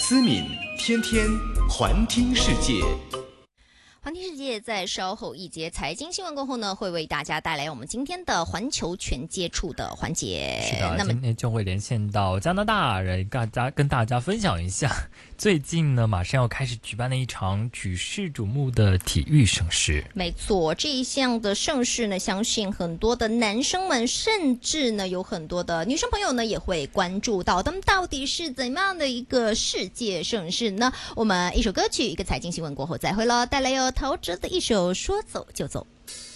思敏天天环听世界。 环听世界在稍后一节财经新闻过后呢，会为大家带来我们今天的环球全接触的环节。 是的， 那么今天就会连线到加拿大，跟大家分享一下，最近呢马上要开始举办的一场举世瞩目的体育盛事。 没错，这一项的盛事呢，相信很多的男生们，甚至呢有很多的女生朋友呢也会关注到，他们到底是怎么样的一个世界盛事呢？我们一首歌曲，一个财经新闻过后再会咯，带来有陶喆的一首《说走就走》。